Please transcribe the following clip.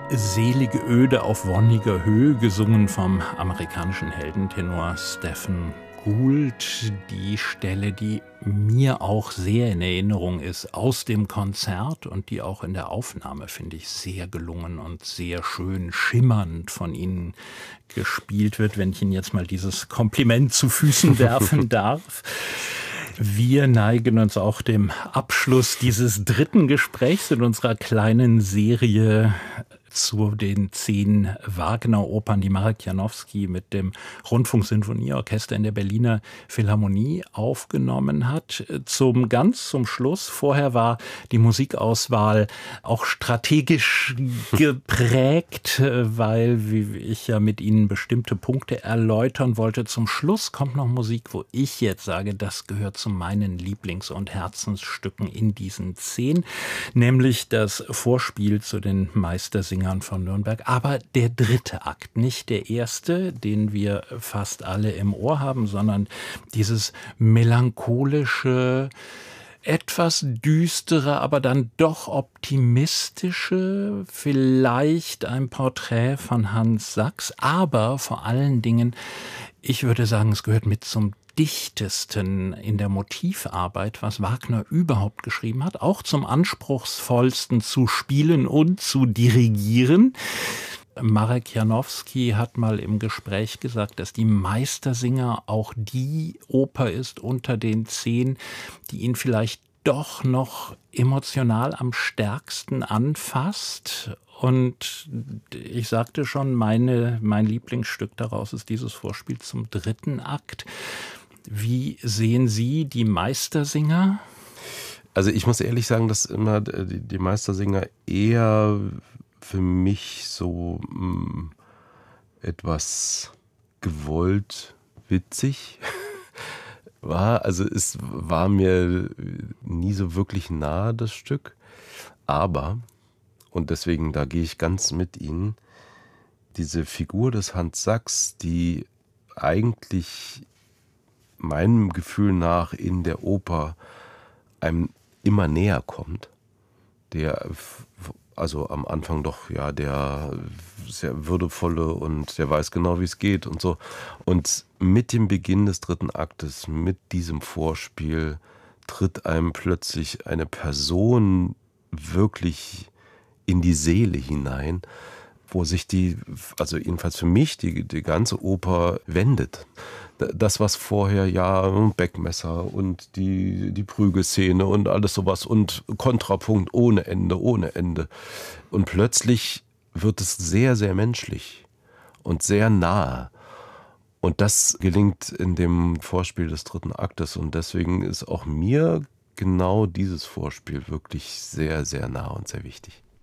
Selige Öde auf wonniger Höhe, gesungen vom amerikanischen Heldentenor Stephen Gould. Die Stelle, die mir auch sehr in Erinnerung ist aus dem Konzert und die auch in der Aufnahme, finde ich, sehr gelungen und sehr schön schimmernd von Ihnen gespielt wird, wenn ich Ihnen jetzt mal dieses Kompliment zu Füßen werfen darf. Wir neigen uns auch dem Abschluss dieses dritten Gesprächs in unserer kleinen Serie zu den 10 Wagner-Opern, die Marek Janowski mit dem Rundfunksinfonieorchester in der Berliner Philharmonie aufgenommen hat. Ganz zum Schluss, vorher war die Musikauswahl auch strategisch geprägt, weil ich ja mit Ihnen bestimmte Punkte erläutern wollte. Zum Schluss kommt noch Musik, wo ich jetzt sage, das gehört zu meinen Lieblings- und Herzensstücken in diesen 10, nämlich das Vorspiel zu den Meistersingern von Nürnberg, aber der dritte Akt, nicht der erste, den wir fast alle im Ohr haben, sondern dieses melancholische, etwas düstere, aber dann doch optimistische, vielleicht ein Porträt von Hans Sachs, aber vor allen Dingen, ich würde sagen, es gehört mit zum dichtesten in der Motivarbeit, was Wagner überhaupt geschrieben hat, auch zum anspruchsvollsten zu spielen und zu dirigieren. Marek Janowski hat mal im Gespräch gesagt, dass die Meistersinger auch die Oper ist unter den 10, die ihn vielleicht doch noch emotional am stärksten anfasst. Und ich sagte schon, mein Lieblingsstück daraus ist dieses Vorspiel zum dritten Akt. Wie sehen Sie die Meistersinger? Also ich muss ehrlich sagen, dass immer die Meistersinger eher für mich so etwas gewollt witzig war. Also es war mir nie so wirklich nahe, das Stück. Aber, und deswegen, da gehe ich ganz mit Ihnen, diese Figur des Hans Sachs, die eigentlich meinem Gefühl nach in der Oper einem immer näher kommt, der also am Anfang doch ja der sehr würdevolle und der weiß genau, wie es geht und so. Und mit dem Beginn des dritten Aktes, mit diesem Vorspiel, tritt einem plötzlich eine Person wirklich in die Seele hinein, wo sich also jedenfalls für mich, die ganze Oper wendet. Das, was vorher ja Beckmesser und die Prügelszene und alles sowas und Kontrapunkt ohne Ende. Und plötzlich wird es sehr, sehr menschlich und sehr nahe. Und das gelingt in dem Vorspiel des dritten Aktes. Und deswegen ist auch mir genau dieses Vorspiel wirklich sehr, sehr nah und sehr wichtig.